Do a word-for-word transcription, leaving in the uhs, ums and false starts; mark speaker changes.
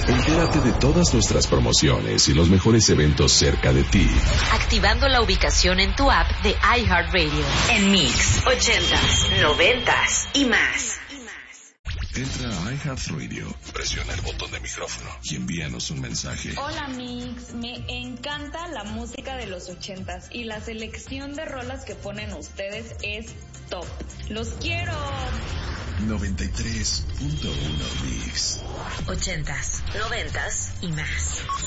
Speaker 1: Entérate de todas nuestras promociones y los mejores eventos cerca de ti.
Speaker 2: Activando la ubicación en tu app de iHeartRadio. En Mix, ochentas, noventas y más.
Speaker 1: Entra a iHeartRadio, presiona el botón de micrófono y envíanos un mensaje.
Speaker 3: Hola Mix, me encanta la música de los ochentas y la selección de rolas que ponen ustedes es top. ¡Los quiero!
Speaker 1: noventa y tres punto uno Mix.
Speaker 2: Ochentas, noventas y más.